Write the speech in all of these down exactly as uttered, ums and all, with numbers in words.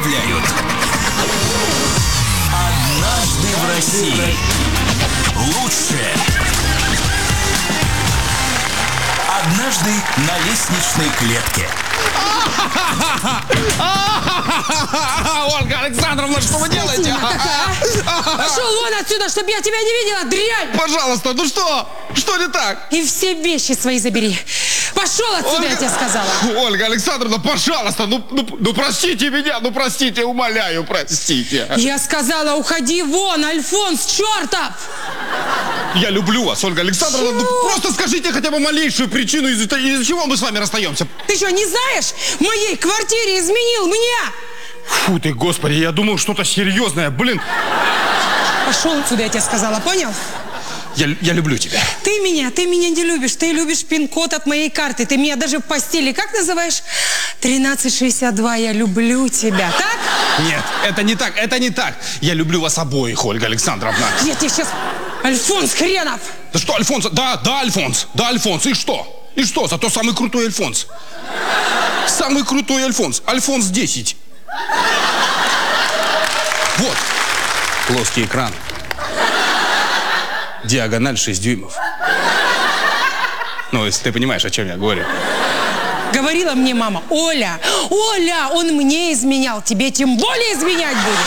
представляют «Однажды в России». Лучшее. Однажды на лестничной клетке. Ольга Александровна, что вы делаете? Пошел вон отсюда, чтобы я тебя не видела, дрянь! Пожалуйста, ну что? Что не так? И все вещи свои забери. Пошел отсюда, Ольга... я тебе сказала. Ольга Александровна, пожалуйста, ну, ну, ну простите меня, ну простите, умоляю, простите. Я сказала, уходи вон, Альфонс чертов! Я люблю вас, Ольга Александровна. Ну, просто скажите хотя бы малейшую причину, из-за из чего мы с вами расстаемся. Ты что, не знаешь? В моей квартире изменил мне! Фу ты, господи, я думал что-то серьезное, блин. Пошел отсюда, я тебе сказала, понял? Я, я люблю тебя. Ты меня, ты меня не любишь. Ты любишь пин-код от моей карты. Ты меня даже в постели, как называешь? тринадцать шестьдесят два, я люблю тебя, так? Нет, это не так, это не так. Я люблю вас обоих, Ольга Александровна. Я тебе сейчас... Альфонс хренов! Да что, Альфонс? Да, да, Альфонс. Да, Альфонс. И что? И что? Зато самый крутой Альфонс. Самый крутой Альфонс. Альфонс десять. Вот. Плоский экран. Диагональ шесть дюймов. Ну, если ты понимаешь, о чем я говорю. Говорила мне мама: Оля, Оля, он мне изменял, тебе тем более изменять будет.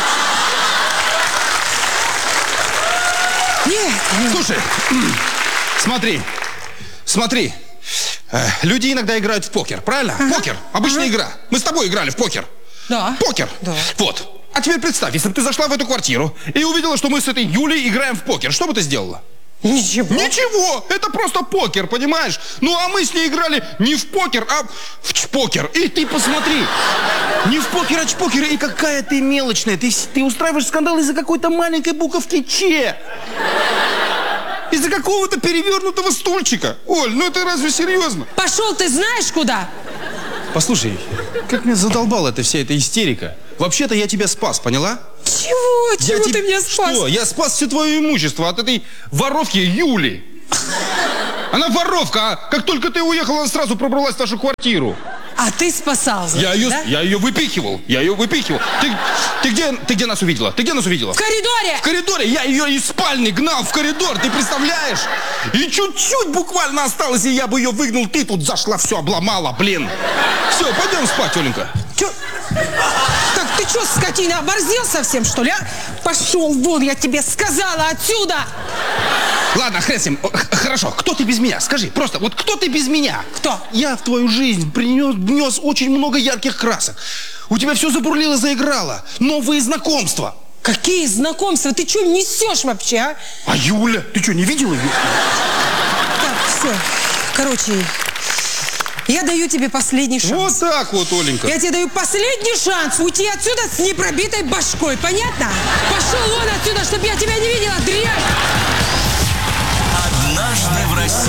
Нет, нет. Слушай, смотри, смотри. Э, люди иногда играют в покер, правильно? Ага. Покер, обычная ага. игра. Мы с тобой играли в покер. Да. Покер. Да. Вот. А теперь представь, если бы ты зашла в эту квартиру и увидела, что мы с этой Юлей играем в покер, что бы ты сделала? Ничего. Ничего, это просто покер, понимаешь? Ну, а мы с ней играли не в покер, а в чпокер. И ты посмотри, не в покер, а чпокер. И какая ты мелочная. Ты, ты устраиваешь скандал из-за какой-то маленькой буковки Ч. Из-за какого-то перевернутого стульчика. Оль, ну это разве серьезно? Пошел ты знаешь куда? Послушай, как меня задолбала эта вся эта истерика. Вообще-то я тебя спас, поняла? Чего? Чего я ты te... меня спас? Что? Я спас все твое имущество от этой воровки Юли. Она воровка, а как только ты уехала, она сразу пробралась в нашу квартиру. А ты спасал, значит, я ее, да? Я ее выпихивал, я ее выпихивал. Ты, ты, где, ты где нас увидела? Ты где нас увидела? В коридоре! В коридоре! Я ее из спальни гнал в коридор, ты представляешь? И чуть-чуть буквально осталось, и я бы ее выгнал. Ты тут зашла, все обломала, блин. Все, пойдем спать, Оленька. Че? Так ты что, скотина, оборзел совсем, что ли, а? Пошел вон, я тебе сказала, отсюда! Ладно, хрен с ним. Хорошо, кто ты без меня? Скажи, просто, вот кто ты без меня? Кто? Я в твою жизнь принес, внес очень много ярких красок. У тебя все забурлило, заиграло. Новые знакомства. Какие знакомства? Ты что несешь вообще, а? А Юля? Ты что, не видела ее? Так, все. Короче, я даю тебе последний шанс. Вот так вот, Оленька. Я тебе даю последний шанс уйти отсюда с непробитой башкой, понятно? Пошел вон отсюда, чтобы я тебя не видела, дрянь! «Однажды в России».